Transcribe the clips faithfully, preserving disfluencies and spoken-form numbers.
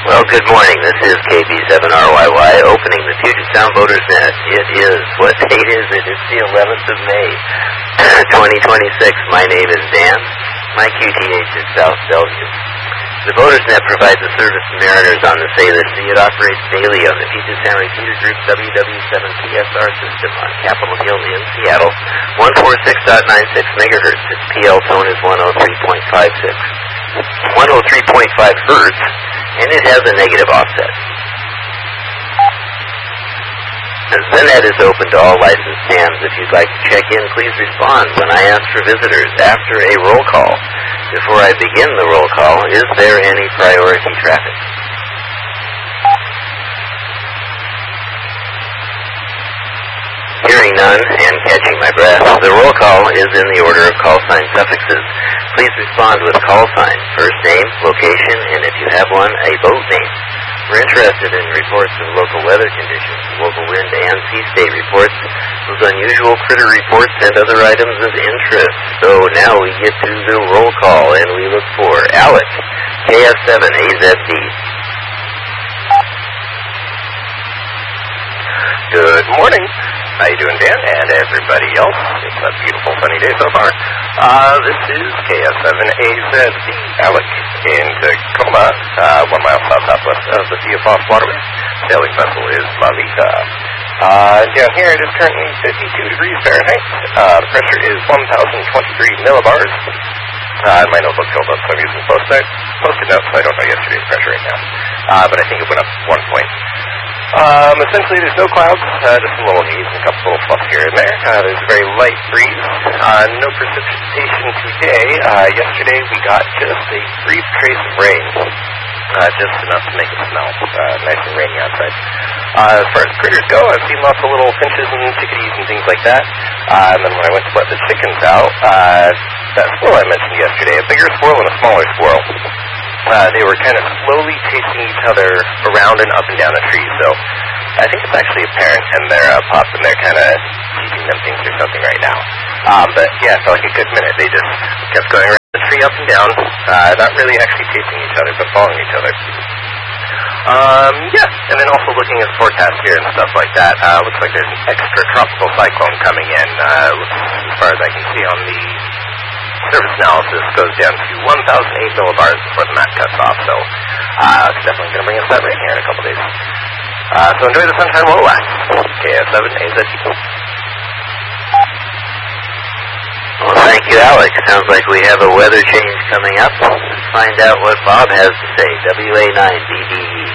Well, good morning. This is K B seven R Y Y opening the Puget Sound Voters Net. It is, what date is it? It's the eleventh of May, twenty twenty-six. My name is Dan. My Q T H is South Bellevue. The Voters Net provides a service to mariners on the Sailor Sea. It operates daily on the Puget Sound Repeater Group W W seven P S R system on Capitol Hill in Seattle, one forty-six point nine six megahertz. Its P L tone is one oh three point five six. one oh three point five hertz, and it has a negative offset. The net is open to all licensed hams. If you'd like to check in, please respond when I ask for visitors after a roll call. Before I begin the roll call, is there any priority traffic? Hearing none and catching my breath, the roll call is in the order of call sign suffixes. Please respond with call sign, first name, location, and if you have one, a boat name. We're interested in reports of local weather conditions, local wind and sea state reports, those unusual critter reports, and other items of interest. So now we get to the roll call, and we look for Alec, K F seven A Z D. Good morning. How you doing, Dan, and everybody else? It's a beautiful sunny day so far. Uh, this is K F seven A Z D, Alec, in Tacoma, uh, one mile south-southwest of the Sea of Foss waterway. Sailing vessel is Lalita. Uh, down here it is currently fifty-two degrees Fahrenheit. Uh, the pressure is one thousand twenty-three millibars. Uh, my notebook filled up, so I'm using post-it post-it notes, so I don't know yesterday's pressure right now. Uh, but I think it went up one point. Um, essentially, there's no clouds, uh, just a little haze and a couple little fluffs here and there. Uh, there's a very light breeze. Uh, no precipitation today. Uh, yesterday, we got just a brief trace of rain, uh, just enough to make it smell uh, nice and rainy outside. Uh, as far as critters go, I've seen lots of little finches and chickadees and things like that. Uh, and then when I went to let the chickens out, uh, that squirrel I mentioned yesterday, a bigger squirrel and a smaller squirrel, Uh, they were kind of slowly chasing each other around and up and down a tree. So I think it's actually a parent and their uh, pup, and they're kind of teaching them things or something right now. Um, but yeah, for like a good minute, they just kept going around the tree up and down, uh, not really actually chasing each other, but following each other. Um, yeah, and then also looking at the forecast here and stuff like that, uh, looks like there's an extra tropical cyclone coming in. Uh, as far as I can see on the service analysis, goes down to one thousand eight millibars before the map cuts off, so uh, it's definitely going to bring us that rain here in a couple days. Uh, so enjoy the sunshine while it lasts. K F seven A Z D. Well, thank you, Alex. Sounds like we have a weather change coming up. Let's find out what Bob has to say. W A nine B B E.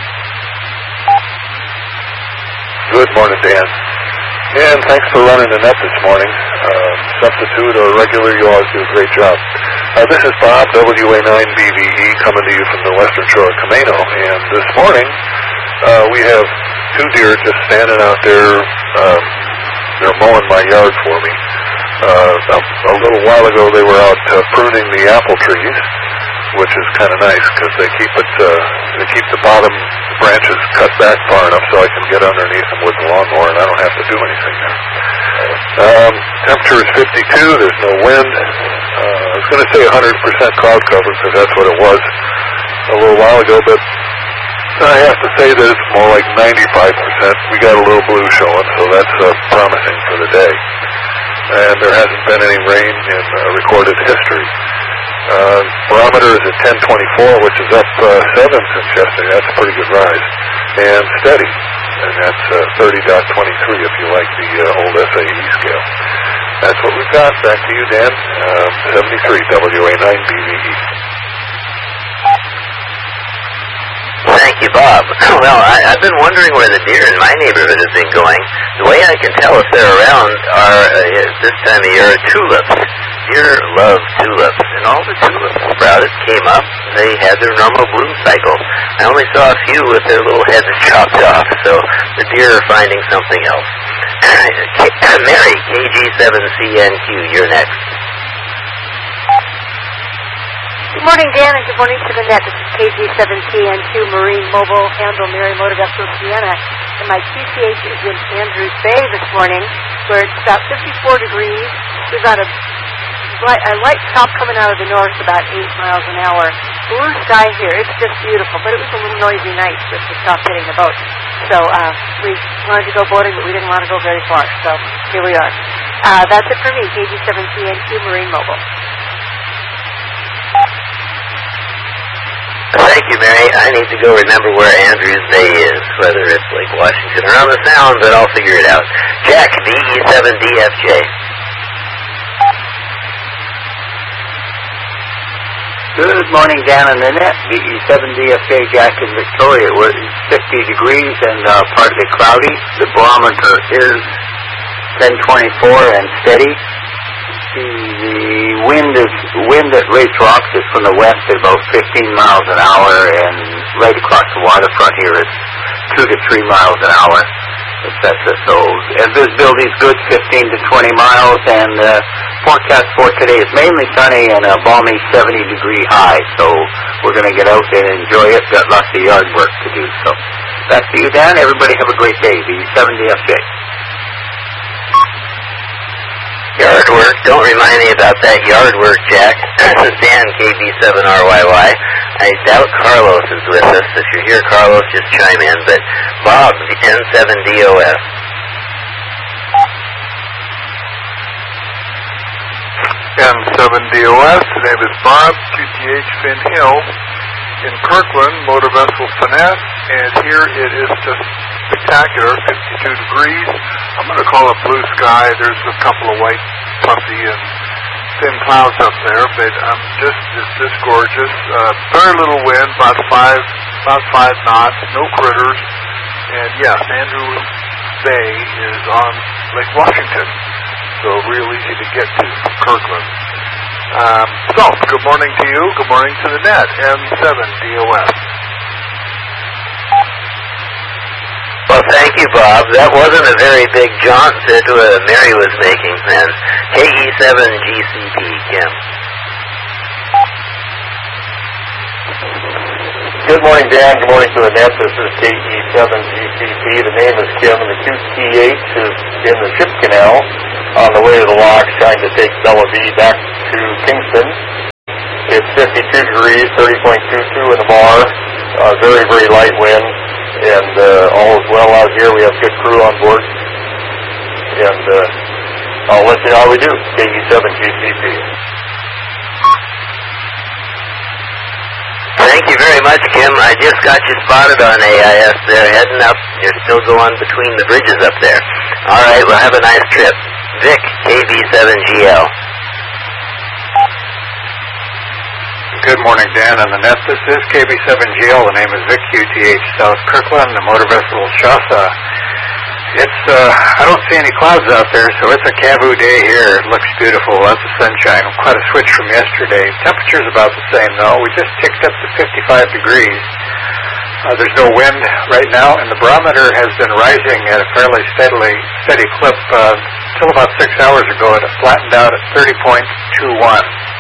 Good morning, Dan. And thanks for running the net this morning. Uh, substitute or regular, you always do a great job. Uh, this is Bob, W A nine B V E, coming to you from the western shore of Camano. And this morning, uh, we have two deer just standing out there. Um, they're mowing my yard for me. Uh, a, a little while ago, they were out uh, pruning the apple trees, which is kind of nice because they keep it, uh, they keep the bottom branches cut back far enough so I can get underneath them with the lawnmower and I don't have to do anything there. Um, temperature is fifty-two. There's no wind. Uh, I was going to say one hundred percent cloud cover because that's what it was a little while ago, but I have to say that it's more like ninety-five percent. We got a little blue showing, so that's uh, promising for the day. And there hasn't been any rain in uh, recorded history. Uh, barometer is at ten twenty-four, which is up uh, seven since yesterday. That's a pretty good rise. And steady. And that's uh, thirty point twenty-three if you like the uh, old S A E scale. That's what we've got. Back to you, Dan. Uh, seventy-three, W A nine B V E. Thank you, Bob. Well, I, I've been wondering where the deer in my neighborhood have been going. The way I can tell if they're around are, uh, this time of year, tulips. Deer love tulips, and all the tulips sprouted, came up, they had their normal bloom cycle. I only saw a few with their little heads chopped off, so the deer are finding something else. Mary, K G seven C N Q, you're next. Good morning, Dan, and good morning to the net. This is K G seven T N Q Marine Mobile Handle Mary Motor Vessel Sienna, and my Q T H is in Andrews Bay this morning, where it's about fifty-four degrees. We've got a light, a light top coming out of the north, about eight miles an hour. blue sky here. It's just beautiful, but it was a little noisy night just to stop hitting the boat. So uh, we wanted to go boating, but we didn't want to go very far. So here we are. Uh, that's it for me, K G seven T N two Marine Mobile. Thank you, Mary. I need to go remember where Andrews Bay is, whether it's Lake Washington or on the Sound, but I'll figure it out. Jack, V E seven D F J. Good morning, Dan and Nanette. V E seven D F J, Jack in Victoria. We're fifty degrees and uh, partly cloudy. The barometer is ten twenty-four and steady. The wind is wind at Race Rocks is from the west at about fifteen miles an hour, and right across the waterfront here is two to three miles an hour, et cetera. So and visibility is good, fifteen to twenty miles, and uh, forecast for today is mainly sunny and a balmy seventy degree high. So we're going to get out and enjoy it. Got lots of yard work to do. So back to you, Dan. Everybody have a great day. The seven D F J. Yard work? Don't remind me about that yard work, Jack. This is Dan, K B seven R Y Y. I doubt Carlos is with us. If you're here, Carlos, just chime in. But Bob, N seven D O S. N seven D O S, the name is Bob, Q T H Finn Hill. In Kirkland, motor vessel Finesse, and here it is just spectacular, fifty-two degrees. I'm going to call it blue sky. There's a couple of white, puffy, and thin clouds up there, but um, just it's just gorgeous. Uh, very little wind, about five, about five knots, no critters, and yes, Andrews Bay is on Lake Washington, so real easy to get to from Kirkland. Um, so, good morning to you. Good morning to the net, M seven D O S. Well, thank you, Bob. That wasn't a very big jaunt that uh, Mary was making then. K E seven G C P, Kim. Good morning, Dan. Good morning to the net. This is K E seven G C P. The name is Kim, and the Q T H is in the ship canal on the way to the locks, trying to take Bella V back to Kingston. It's fifty-two degrees, thirty point two two in the bar, uh, very, very light wind, and uh, all is well out here. We have good crew on board, and uh, I'll let you know how we do. K E seven G C P. Thank you very much, Kim. I just got you spotted on A I S there, heading up. You're still going between the bridges up there. All right, well, have a nice trip. Vic, K B seven G L. Good morning, Dan and the net. This is K B seven G L. The name is Vic, Q T H South Kirkland, the motor vessel Shasta. It's, uh, I don't see any clouds out there, so it's a Kavu day here. It looks beautiful, lots of sunshine. Quite a switch from yesterday. Temperature's about the same, though. We just ticked up to fifty-five degrees. Uh, there's no wind right now, and the barometer has been rising at a fairly steadily steady clip uh, until about six hours ago. It flattened out at thirty point two one.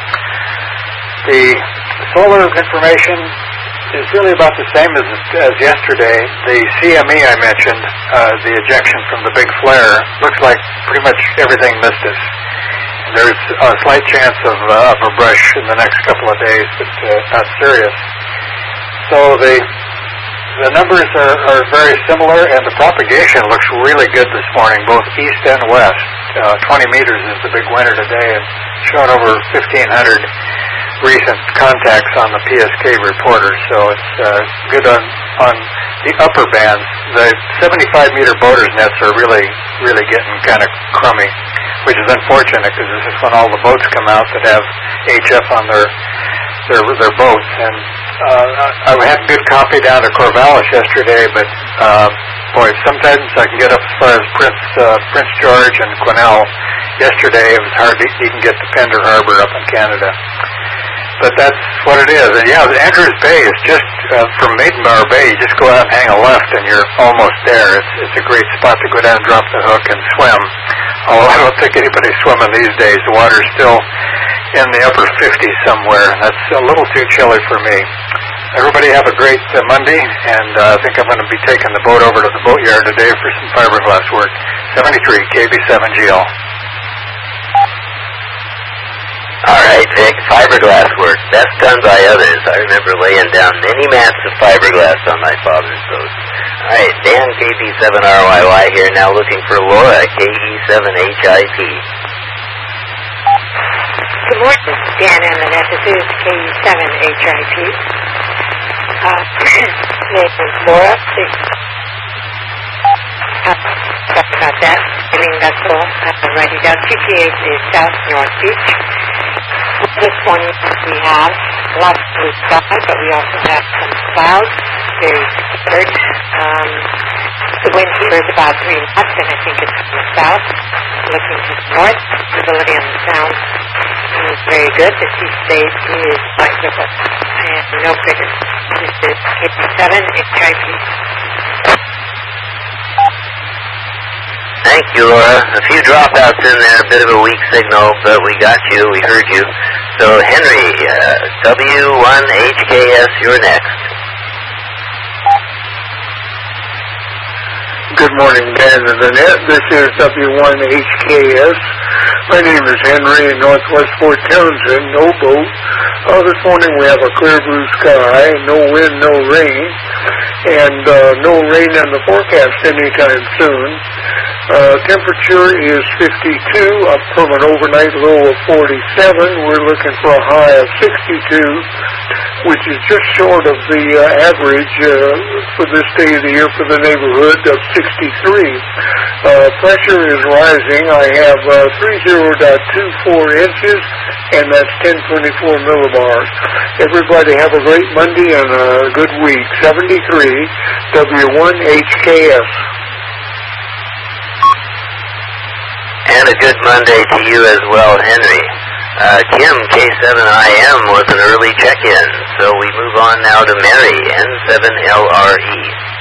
The solar information is really about the same as, as yesterday. The C M E I mentioned, uh, the ejection from the big flare, looks like pretty much everything missed us. There's a slight chance of, uh, of a brush in the next couple of days, but uh, not serious. So the the numbers are, are very similar, and the propagation looks really good this morning, both east and west. Uh, twenty meters is the big winner today, and showing over fifteen hundred recent contacts on the P S K reporter, so it's uh, good on on the upper bands. The seventy-five meter boaters nets are really, really getting kind of crummy, which is unfortunate because this is when all the boats come out that have H F on their their their boats. And uh, I had a good copy down to Corvallis yesterday, but uh, boy, sometimes I can get up as far as Prince uh, Prince George and Quesnel. Yesterday it was hard to even get to Pender Harbor up in Canada. But that's what it is. And yeah, the Andrews Bay is just uh, from Maidenbower Bay. You just go out and hang a left, and you're almost there. It's it's a great spot to go down, drop the hook, and swim. Although I don't think anybody's swimming these days. The water's still in the upper fifties somewhere. That's a little too chilly for me. Everybody have a great uh, Monday, and uh, I think I'm going to be taking the boat over to the boatyard today for some fiberglass work. seventy-three K B seven G L. All right, Vic, fiberglass work, best done by others. I remember laying down many mats of fiberglass on my father's boat. All right, Dan, K B seven R Y Y here, now looking for Laura, K E seven H I P. Good morning, Dan and Lynette. This is K E seven H I P. Uh, name is Laura. Uh, sorry about that. Sailing vessel, uh, writing down T T H is South North Beach. This morning we have lots of blue sky, but we also have some clouds, very scattered. Um, the wind here is about three knots, and I think it's from the south, looking to the north. Visibility on the sound is very good. The sea state is quite with us, and no critters. This is K P seven H I P. Thank you, Laura. A few dropouts in there, a bit of a weak signal, but we got you, we heard you. So, Henry, uh, W one H K S, you're next. Good morning, Dan and Lynette. This is W one H K S. My name is Henry in Northwest Fort Townsend, no boat. Uh, this morning we have a clear blue sky, no wind, no rain, and uh, no rain in the forecast anytime soon. Uh, temperature is fifty-two, up from an overnight low of forty-seven. We're looking for a high of sixty-two, which is just short of the uh, average uh, for this day of the year for the neighborhood of sixty-three. Uh, pressure is rising. I have uh, thirty point two four inches, and that's ten twenty-four millibars. Everybody have a great Monday and a good week. seventy-three, W one H K S. And a good Monday to you as well, Henry. Uh, Kim, K seven I M was an early check-in, so we move on now to Mary, N seven L R E.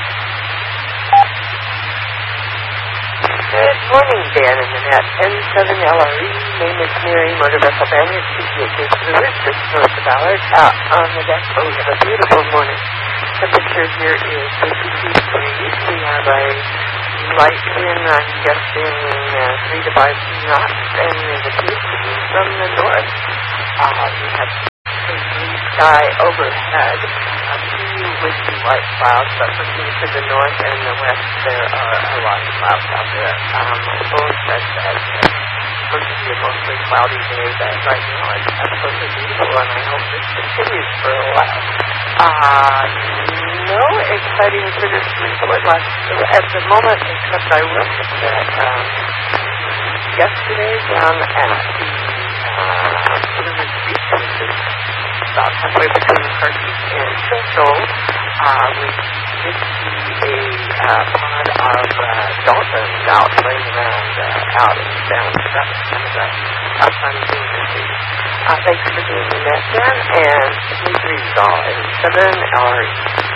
Good morning, Dan and Lynette. N seven L R E, name is Mary, motor vessel Banner, T T H is Lewis, just north of Ballard, out on the deck. Oh, we have a beautiful morning. Temperature here is fifty-two degrees. We have a light wind, I'm guessing uh, three to five knots, and it appears to be from the north. Uh, we have a blue sky overhead, a few wispy white clouds, but looking to the north and the west, there are a lot of clouds out there. Um, my phone says that it's supposed to be a mostly cloudy day, but right now it's absolutely beautiful, and I hope this continues for a while. Uh, no exciting critters to report last, at the moment, except I will say that um, yesterday down at the uh, Lewis Beach, which is about halfway between Carthage and Central, uh, we did see a uh, pod of uh, dolphins out playing around uh, out in the sound. So that was kind of a, a fun thing to see. Uh, thanks for doing the net, Dan, and please read all in seven L R E.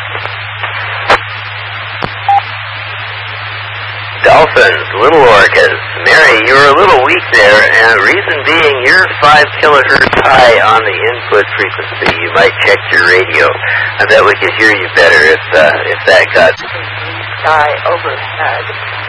Dolphins, little orcas. Mary, you were a little weak there, and reason being you're five kilohertz high on the input frequency. You might check your radio. I bet we could hear you better if uh, if that got... Sky overhead,